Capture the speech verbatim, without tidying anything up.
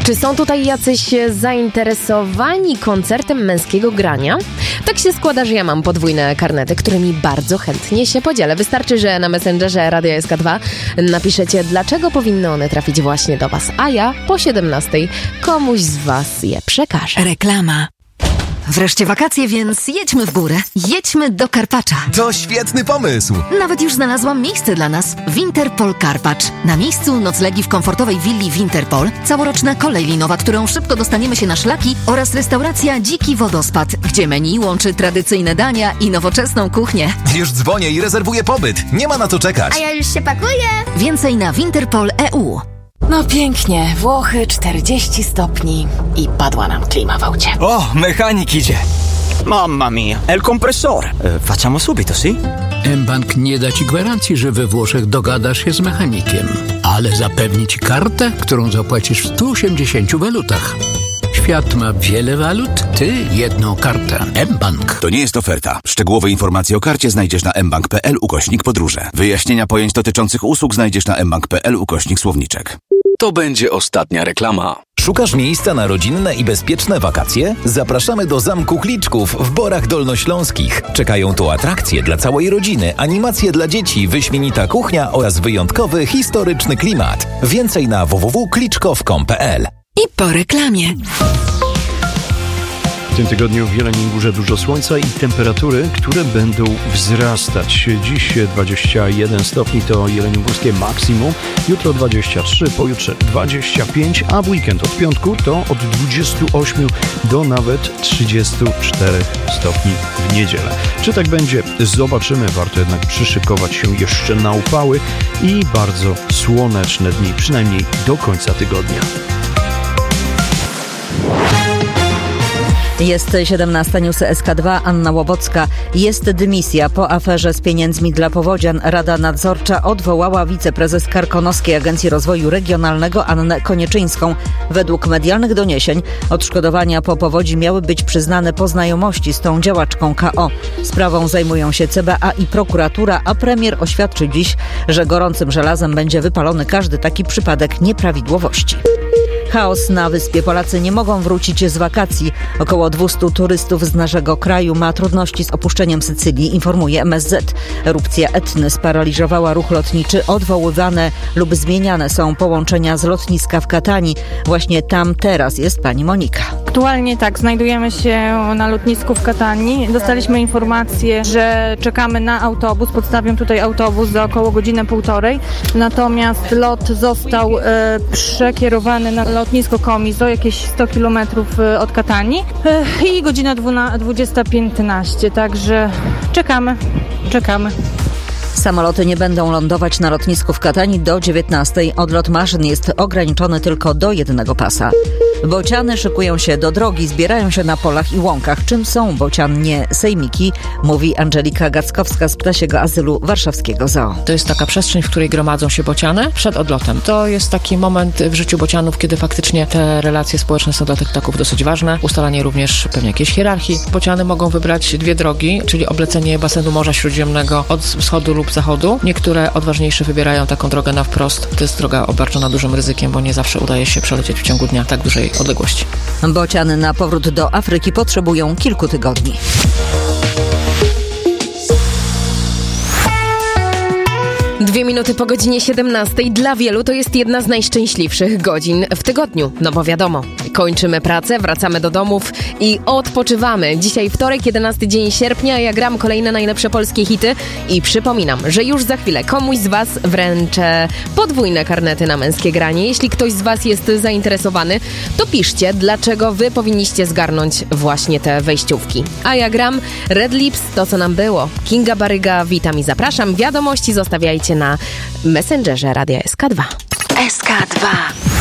Czy są tutaj jacyś zainteresowani koncertem męskiego grania? Tak się składa, że ja mam podwójne karnety, którymi bardzo chętnie się podzielę. Wystarczy, że na Messengerze Radia S K dwa napiszecie, dlaczego powinny one trafić właśnie do Was, a ja po siedemnastej komuś z Was je przekażę. Reklama. Wreszcie wakacje, więc jedźmy w górę. Jedźmy do Karpacza. To świetny pomysł! Nawet już znalazłam miejsce dla nas. Winterpol Karpacz. Na miejscu noclegi w komfortowej willi Winterpol, całoroczna kolej linowa, którą szybko dostaniemy się na szlaki oraz restauracja Dziki Wodospad, gdzie menu łączy tradycyjne dania i nowoczesną kuchnię. Już dzwonię i rezerwuję pobyt. Nie ma na to czekać. A ja już się pakuję. Więcej na winterpol kropka e u. No pięknie, Włochy czterdzieści stopni i padła nam klima w aucie. Oh, mechanik idzie. Mamma mia, è il compressore. E, facciamo subito, sì? mBank nie da Ci gwarancji, że we Włoszech dogadasz się z mechanikiem, ale zapewni Ci kartę, którą zapłacisz w stu osiemdziesięciu walutach. Świat ma wiele walut, Ty jedną kartę. mBank. To nie jest oferta. Szczegółowe informacje o karcie znajdziesz na mbank.pl ukośnik podróże. Wyjaśnienia pojęć dotyczących usług znajdziesz na mbank.pl ukośnik słowniczek. To będzie ostatnia reklama. Szukasz miejsca na rodzinne i bezpieczne wakacje? Zapraszamy do Zamku Kliczków w Borach Dolnośląskich. Czekają tu atrakcje dla całej rodziny, animacje dla dzieci, wyśmienita kuchnia oraz wyjątkowy, historyczny klimat. Więcej na w w w kropka kliczkow kropka com kropka p l. I po reklamie. W tym tygodniu w Jeleniej Górze dużo słońca i temperatury, które będą wzrastać. Dziś dwadzieścia jeden stopni to jeleniogórskie maksimum, jutro dwadzieścia trzy, pojutrze dwadzieścia pięć, a w weekend od piątku to od dwudziestu ośmiu do nawet trzydziestu czterech stopni w niedzielę. Czy tak będzie? Zobaczymy. Warto jednak przyszykować się jeszcze na upały i bardzo słoneczne dni, przynajmniej do końca tygodnia. Jest siedemnasta, newsy S K dwa, Anna Łobocka. Jest dymisja. Po aferze z pieniędzmi dla powodzian Rada Nadzorcza odwołała wiceprezes Karkonoskiej Agencji Rozwoju Regionalnego Annę Konieczyńską. Według medialnych doniesień odszkodowania po powodzi miały być przyznane po znajomości z tą działaczką K O. Sprawą zajmują się C B A i prokuratura, a premier oświadczył dziś, że gorącym żelazem będzie wypalony każdy taki przypadek nieprawidłowości. Chaos na wyspie. Polacy nie mogą wrócić z wakacji. Około dwieście turystów z naszego kraju ma trudności z opuszczeniem Sycylii, informuje M S Z. Erupcja Etny sparaliżowała ruch lotniczy. Odwoływane lub zmieniane są połączenia z lotniska w Katanii. Właśnie tam teraz jest pani Monika. Aktualnie tak, znajdujemy się na lotnisku w Katanii. Dostaliśmy informację, że czekamy na autobus. Podstawią tutaj autobus za około godzinę półtorej. Natomiast lot został e, przekierowany na lotnisko Komizo, jakieś sto kilometrów od Katanii e, i godzina dwudziesta piętnaście. Także czekamy, czekamy. Samoloty nie będą lądować na lotnisku w Katanii do dziewiętnastej. Odlot maszyn jest ograniczony tylko do jednego pasa. Bociany szykują się do drogi, zbierają się na polach i łąkach. Czym są bociannie sejmiki, mówi Angelika Gackowska z Ptasiego Azylu Warszawskiego Zoo. To jest taka przestrzeń, w której gromadzą się bociany przed odlotem. To jest taki moment w życiu bocianów, kiedy faktycznie te relacje społeczne są dla tych ptaków dosyć ważne. Ustalanie również pewnie jakiejś hierarchii. Bociany mogą wybrać dwie drogi, czyli oblecenie basenu Morza Śródziemnego od wschodu lub zachodu. Niektóre odważniejsze wybierają taką drogę na wprost. To jest droga obarczona dużym ryzykiem, bo nie zawsze udaje się przelecieć w ciągu dnia tak dużej odległości. Bociany na powrót do Afryki potrzebują kilku tygodni. Dwie minuty po godzinie siedemnastej. Dla wielu to jest jedna z najszczęśliwszych godzin w tygodniu. No bo wiadomo, kończymy pracę, wracamy do domów i odpoczywamy. Dzisiaj wtorek, jedenasty dzień sierpnia. Ja gram kolejne najlepsze polskie hity i przypominam, że już za chwilę komuś z Was wręczę podwójne karnety na męskie granie. Jeśli ktoś z Was jest zainteresowany, to piszcie, dlaczego Wy powinniście zgarnąć właśnie te wejściówki. A ja gram Red Lips, to co nam było. Kinga Baryga, witam i zapraszam. Wiadomości zostawiajcie na Messengerze Radia S K dwa. S K dwa.